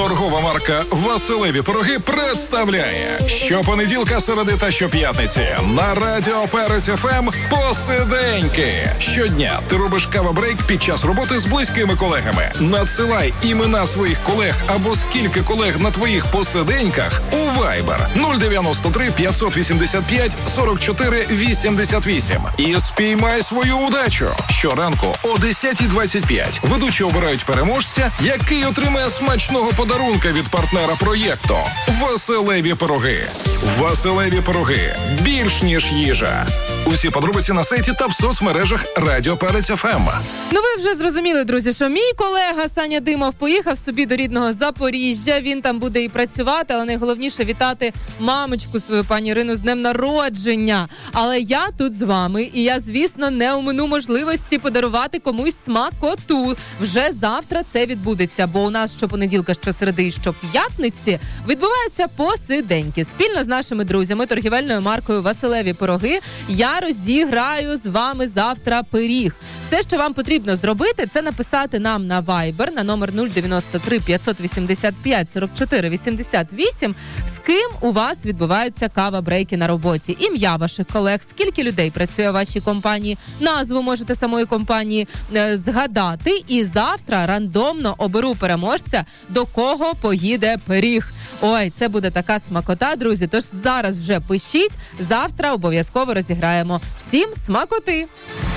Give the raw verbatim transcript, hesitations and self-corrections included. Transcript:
Торгова марка «Василеві пироги» представляє щопонеділка, середи та щоп'ятниці на Радіо Перець еф ем «Посиденьки». Щодня ти робиш кава-брейк під час роботи з близькими колегами. Надсилай імена своїх колег або скільки колег на твоїх посиденьках у Viber нуль дев'яносто три п'ятсот вісімдесят п'ять сорок чотири вісімдесят вісім і спіймай свою удачу. Щоранку о десята двадцять п'ять ведучі обирають переможця, який отримає смачного подарунка від партнера проєкту «Василеві пироги». «Василеві пироги» – більш ніж їжа. Усі подробиці на сайті та в соцмережах Радіо Перець еф ем. Ну ви вже зрозуміли, друзі, що мій колега Саня Димов поїхав собі до рідного Запоріжжя. Він там буде і працювати, але найголовніше вітати мамочку свою, пані Ірину, з днем народження. Але я тут з вами, і я, звісно, не омину можливості подарувати комусь смакоту. Вже завтра це відбудеться, бо у нас щопонеділка, щосереди і щоп'ятниці відбуваються посиденьки. Спільно з нашими друзями, торгівельною маркою «Василеві пироги», я розіграю з вами завтра пиріг. Все, що вам потрібно зробити, це написати нам на Viber на номер нуль дев'яносто три п'ятсот вісімдесят п'ять сорок чотири вісімдесят вісім, з ким у вас відбуваються кава-брейки на роботі. Ім'я ваших колег, скільки людей працює в вашій компанії, назву можете самої компанії е, згадати. І завтра рандомно оберу переможця, до кого поїде пиріг. Ой, це буде така смакота, друзі. Тож зараз вже пишіть, завтра обов'язково розіграємо. Всім смакоти!